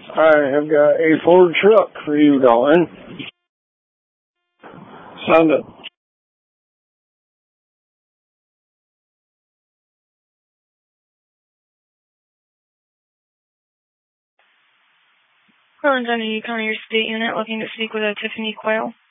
I have got a Ford truck for you, darling. Send it. Portland County, County State Unit, looking to speak with Tiffany Quayle.